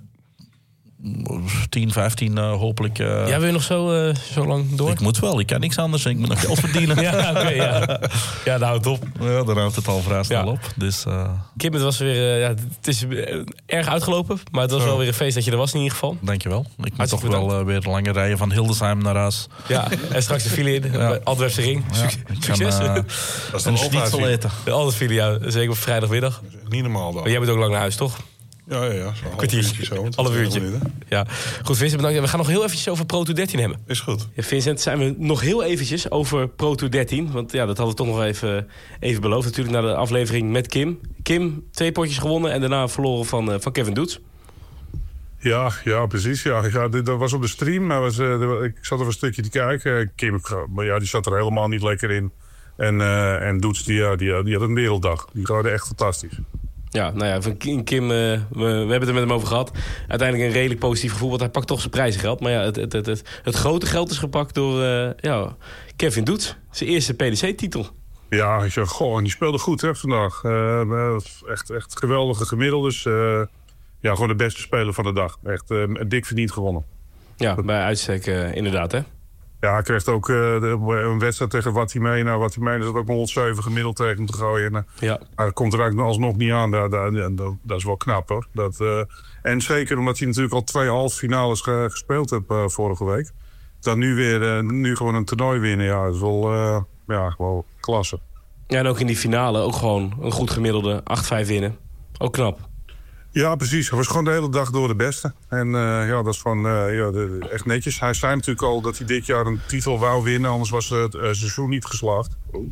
tien, vijftien uh, hopelijk... Uh, ja, wil je nog zo, uh, zo lang door? Ik moet wel, ik kan niks anders en ik moet nog geld verdienen. ja, oké, okay, ja. Ja, nou, top. Ja, dan houdt het al vrij snel ja. op. Dus, uh... Kim, het was weer... Uh, ja, het is uh, erg uitgelopen, maar het was oh. wel weer een feest dat je er was in ieder geval. Dankjewel. Ik moet toch wel uh, weer lange rijden van Hildesheim naar huis. Ja, en straks de file in, ja. Antwerpse Ring. Ja, succes. Kan, uh, dat is een schnitzel eten. Altijd file, ja. Zeker op vrijdagmiddag. Niet normaal dan. Maar jij bent ook lang naar huis, toch? Ja, ja, ja. Kwartiertje, zo. Half uurtje. Ja. Goed, Vincent, bedankt. We gaan nog heel eventjes over Pro Tour dertien hebben. Is goed. Ja, Vincent, zijn we nog heel eventjes over Pro Tour dertien. Want ja, dat hadden we toch nog even, even beloofd. Natuurlijk na de aflevering met Kim. Kim, twee potjes gewonnen en daarna verloren van, uh, van Kevin Doets. Ja, ja, precies. Ja. Ja, dit, dat was op de stream. Maar was, uh, ik zat er een stukje te kijken. Kim, maar ja, die zat er helemaal niet lekker in. En, uh, en Doets, die, ja, die, die had een werelddag. Die gooide echt fantastisch. Ja, nou ja, van Kim, Kim uh, we, we hebben het er met hem over gehad. Uiteindelijk een redelijk positief gevoel, want hij pakt toch zijn prijzengeld. Maar ja, het, het, het, het, het grote geld is gepakt door uh, ja, Kevin Doets. Zijn eerste P D C-titel. Ja, goh, en die speelde goed hè, vandaag. Uh, echt, echt geweldige gemiddeldes. Uh, ja, gewoon de beste speler van de dag. Echt uh, dik verdiend gewonnen. Ja, bij uitstek uh, inderdaad, hè? Ja, hij kreeg ook uh, de, een wedstrijd tegen Watimena. Nou, Watimena zat ook honderdzeven gemiddeld tegen hem te gooien. En, uh, ja. Hij komt er eigenlijk alsnog niet aan. Dat, dat, dat, dat is wel knap, hoor. Dat, uh, en zeker omdat hij natuurlijk al twee halve finales ge, gespeeld heeft uh, vorige week. Dan nu weer uh, nu gewoon een toernooi winnen. Ja, dat is wel, uh, ja, wel klasse. Ja, en ook in die finale ook gewoon een goed gemiddelde acht vijf winnen. Ook knap. Ja, precies. Hij was gewoon de hele dag door de beste. En uh, ja, dat is van uh, ja, de, echt netjes. Hij zei natuurlijk al dat hij dit jaar een titel wou winnen. Anders was het uh, seizoen niet geslaagd. Oh.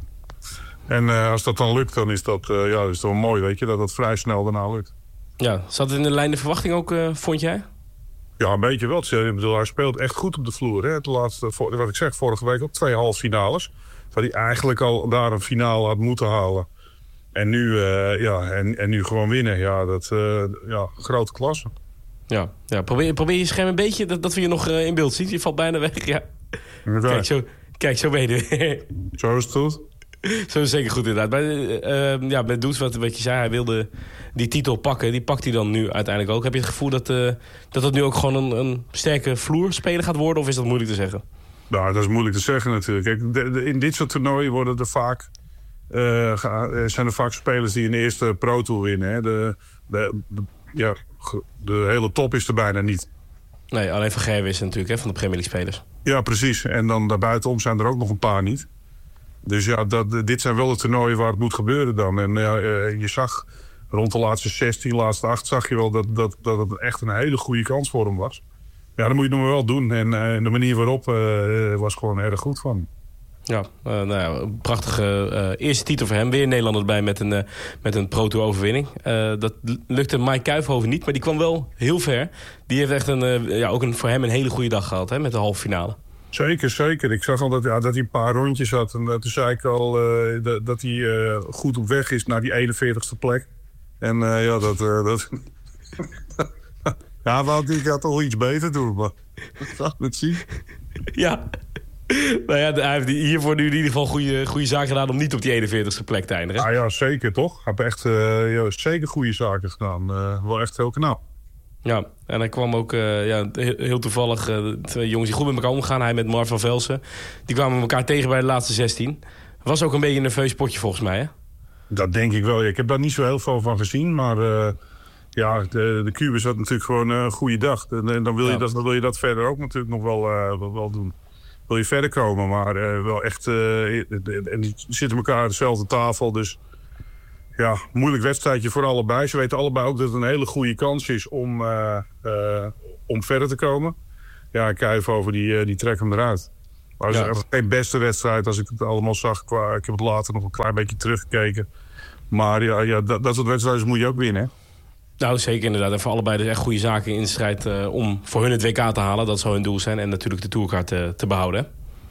En uh, als dat dan lukt, dan is dat, uh, ja, is dat wel mooi, weet je. Dat dat vrij snel daarna lukt. Ja, zat het in de lijn de verwachting ook, uh, vond jij? Ja, een beetje wel. Ik bedoel, hij speelt echt goed op de vloer. Hè. De laatste, wat ik zeg, vorige week ook twee halve finales. Dat hij eigenlijk al daar een finale had moeten halen. En nu, uh, ja, en, en nu gewoon winnen. Ja, dat uh, ja, grote klasse. Ja, ja probeer, probeer je scherm een beetje, dat, dat we je nog uh, in beeld zien. Je valt bijna weg, ja. Kijk, zo, kijk, zo ben je. Zo is het goed. Zo is zeker goed inderdaad. Maar, uh, ja, met Doets, wat, wat je zei, hij wilde die titel pakken. Die pakt hij dan nu uiteindelijk ook. Heb je het gevoel dat uh, dat het nu ook gewoon een, een sterke vloerspeler gaat worden? Of is dat moeilijk te zeggen? Nou, dat is moeilijk te zeggen natuurlijk. Kijk, de, de, in dit soort toernooien worden er vaak... Uh, zijn er vaak spelers die een eerste Pro Tour winnen. Hè. De, de, de, ja, de hele top is er bijna niet. Nee, alleen Van Gerwen is natuurlijk, hè, van de Premier League spelers. Ja, precies. En dan daarbuitenom zijn er ook nog een paar niet. Dus ja, dat, dit zijn wel de toernooien waar het moet gebeuren dan. En ja, je zag rond de laatste zestien, laatste acht... zag je wel dat, dat, dat het echt een hele goede kans voor hem was. Ja, dat moet je nog wel doen. En uh, de manier waarop uh, was gewoon erg goed van hem. Ja, uh, nou ja, een prachtige uh, eerste titel voor hem. Weer Nederlanders bij met een, uh, met een Pro Tour overwinning. Uh, dat lukte Mike Kuijfhoven niet, maar die kwam wel heel ver. Die heeft echt een, uh, ja, ook een, voor hem een hele goede dag gehad, hè, met de halve finale. Zeker, zeker. Ik zag al dat, ja, dat hij een paar rondjes had. En uh, toen zei ik al uh, dat, dat hij uh, goed op weg is naar die eenenveertigste plek. En uh, ja, dat... Uh, dat ja, want ik had al iets beter doen, maar... Dat zie je. Ja. Nou ja, hij heeft hiervoor nu in ieder geval goede, goede zaken gedaan om niet op die eenenveertigste plek te eindigen. Ah ja, zeker toch. Hij heeft echt uh, ja, zeker goede zaken gedaan. Uh, wel echt heel knap. Ja, en hij kwam ook uh, ja, heel, heel toevallig... Uh, twee jongens die goed met elkaar omgaan. Hij met Mark van Velsen. Die kwamen elkaar tegen bij de laatste zestien. Was ook een beetje een nerveus potje volgens mij, hè? Dat denk ik wel. Ik heb daar niet zo heel veel van gezien. Maar uh, ja, de, de Cubus had natuurlijk gewoon een goede dag. En, en dan, wil je ja. dat, dan wil je dat verder ook natuurlijk nog wel, uh, wel, wel doen. Wil je verder komen, maar uh, wel echt... Uh, en die zitten elkaar aan dezelfde tafel, dus... Ja, moeilijk wedstrijdje voor allebei. Ze weten allebei ook dat het een hele goede kans is om, uh, uh, om verder te komen. Ja, Kuijfhoven die, uh, die trekt hem eruit. Maar het was ja. geen beste wedstrijd als ik het allemaal zag. Qua, ik heb het later nog een klein beetje teruggekeken. Maar ja, ja dat, dat soort wedstrijden moet je ook winnen. Nou, zeker inderdaad. En voor allebei dus echt goede zaken in de strijd uh, om voor hun het W K te halen. Dat zou hun doel zijn. En natuurlijk de tourkaart te, te behouden.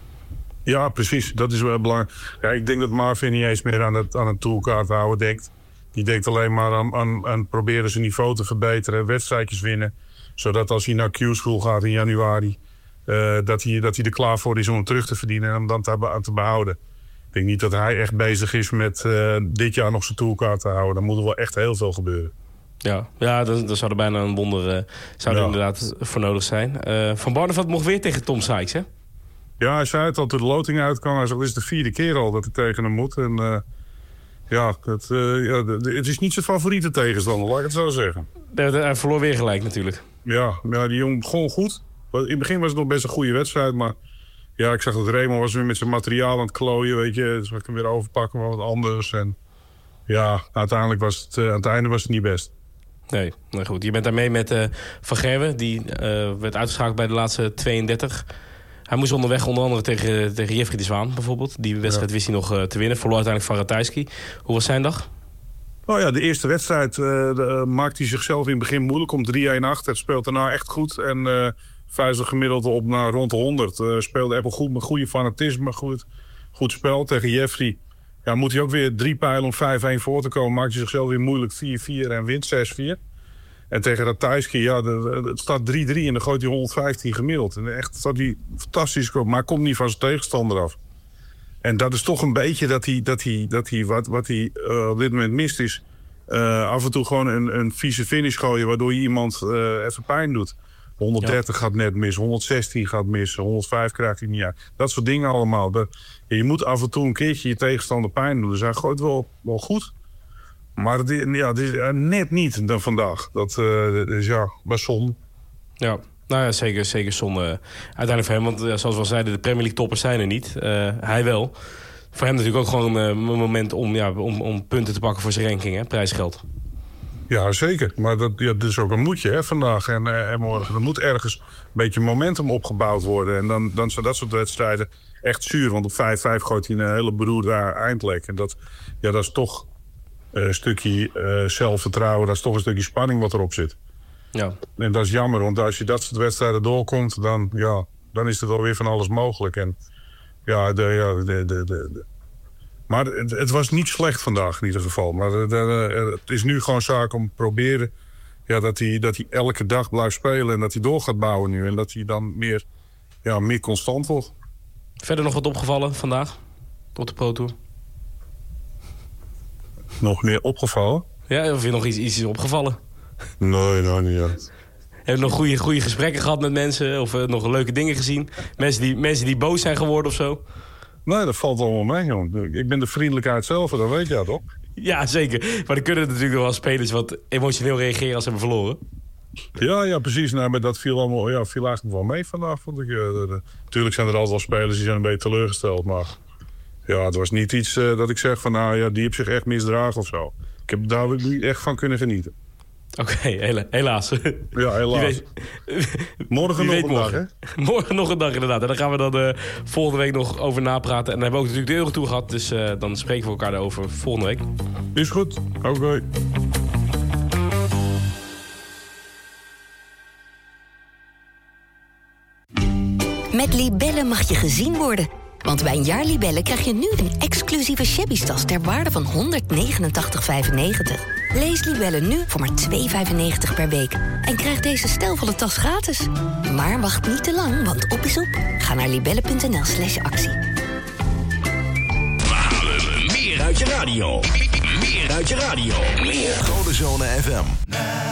Ja, precies. Dat is wel belangrijk. Ja, ik denk dat Marvin niet eens meer aan het, aan het tourkaart houden denkt. Die denkt alleen maar aan, aan, aan proberen zijn niveau te verbeteren. Wedstrijdjes winnen. Zodat als hij naar Q-School gaat in januari... Uh, dat, hij, dat hij er klaar voor is om hem terug te verdienen en hem dan te, aan te behouden. Ik denk niet dat hij echt bezig is met uh, dit jaar nog zijn tourkaart te houden. Dan moet er wel echt heel veel gebeuren. Ja, ja dat, dat zou er bijna een wonder uh, zou er ja. inderdaad voor nodig zijn. Uh, Van Barneveld mocht weer tegen Tom Sykes, hè? Ja, hij zei het al toen de loting uitkwam. Hij zei, het is de vierde keer al dat hij tegen hem moet. En uh, ja, het, uh, ja de, de, het is niet zijn favoriete tegenstander, laat ik het zo zeggen. Ja, hij verloor weer gelijk natuurlijk. Ja, ja die jongen begon goed. In het begin was het nog best een goede wedstrijd, maar ja, ik zag dat Raymond was weer met zijn materiaal aan het klooien, weet je. Dus ik hem weer overpakken, maar wat anders. En ja, uiteindelijk was het, uh, aan het einde was het niet best. Nee, nou goed. Je bent daarmee met uh, Van Gerwen, die uh, werd uitgeschakeld bij de laatste tweeëndertig. Hij moest onderweg onder andere tegen, tegen Jeffrey de Zwaan bijvoorbeeld. Die wedstrijd ja. wist hij nog uh, te winnen. Verloor uiteindelijk van Ratajski. Hoe was zijn dag? Nou ja, de eerste wedstrijd uh, de, maakte hij zichzelf in het begin moeilijk. Om drie-een achter. Het speelt daarna echt goed. En uh, vuistig gemiddeld op naar rond de honderd. Uh, speelde Apple goed met goede fanatisme. Goed, goed spel tegen Jeffrey. Ja, moet hij ook weer drie pijlen om vijf-een voor te komen. Maakt hij zichzelf weer moeilijk vier-vier en wint zes-vier. En tegen Ratajski, ja, de, de, het staat drie-drie en dan gooit hij honderdvijftien gemiddeld. En echt staat hij fantastisch, maar hij komt niet van zijn tegenstander af. En dat is toch een beetje dat hij, dat hij, dat hij wat, wat hij uh, op dit moment mist is... Uh, af en toe gewoon een, een vieze finish gooien, waardoor je iemand uh, even pijn doet. honderddertig ja. gaat net mis, honderdzestien gaat mis, honderdvijf krijgt hij niet uit. Dat soort dingen allemaal. Dat, je moet af en toe een keertje je tegenstander pijn doen. Dus hij gooit wel, wel goed. Maar dit, ja, dit is net niet dan vandaag. Dat uh, is ja, was zonde. Ja, nou ja, zeker, zeker zonde. Uiteindelijk voor hem, want ja, zoals we al zeiden, de Premier League toppers zijn er niet. Uh, hij wel. Voor hem natuurlijk ook gewoon uh, een moment om, ja, om, om punten te pakken voor zijn ranking, hè? Prijsgeld. Ja, zeker. Maar dat, ja, dat is ook een moedje hè, vandaag en, uh, en morgen. Er moet ergens een beetje momentum opgebouwd worden. En dan, dan zijn dat soort wedstrijden echt zuur. Want op vijf-vijf gooit hij een hele beroerde eindlek. En dat, ja, dat is toch... een stukje uh, zelfvertrouwen, dat is toch een stukje spanning wat erop zit. Ja. En dat is jammer, want als je dat soort wedstrijden doorkomt, dan, ja, dan is het alweer van alles mogelijk. En, ja, de, ja, de, de, de, de. Maar het, het was niet slecht vandaag in ieder geval. Maar de, de, het is nu gewoon zaak om te proberen ja, dat hij dat hij elke dag blijft spelen en dat hij door gaat bouwen nu. En dat hij dan meer, ja, meer constant wordt. Verder nog wat opgevallen vandaag op de Pro Tour? Nog meer opgevallen? Ja, of je nog iets, iets is opgevallen? Nee, nou niet ja. Heb je nog goede, goede gesprekken gehad met mensen? Of uh, nog leuke dingen gezien? Mensen die, mensen die boos zijn geworden of zo? Nee, dat valt allemaal mee, jongen. Ik ben de vriendelijkheid zelf, dat weet je toch? Ja, zeker. Maar dan kunnen er natuurlijk wel spelers wat emotioneel reageren als ze hebben verloren. Ja, ja, precies. Nou, maar dat viel, allemaal, ja, viel eigenlijk wel mee vandaag, vond ik. Natuurlijk zijn er altijd wel spelers die zijn een beetje teleurgesteld, maar... Ja, het was niet iets uh, dat ik zeg van, nou ja, die heeft zich echt misdragen of zo. Ik heb daar niet echt van kunnen genieten. Oké, okay, hela helaas. Ja, helaas. Weet, morgen nog een morgen. dag, hè? Morgen nog een dag, inderdaad. En daar gaan we dan uh, volgende week nog over napraten. En dan hebben we ook natuurlijk de Eurotour gehad. Dus uh, dan spreken we elkaar daarover volgende week. Is goed. Oké. Okay. Met Libellen mag je gezien worden. Want bij een jaar Libellen krijg je nu een exclusieve shabby-tas ter waarde van honderdnegenentachtig vijfennegentig. Lees Libellen nu voor maar twee vijfennegentig per week. En krijg deze stijlvolle tas gratis. Maar wacht niet te lang, want op is op. Ga naar libellen.nl slash actie. We halen meer uit je radio. Meer uit je radio. Meer. Codezone F M.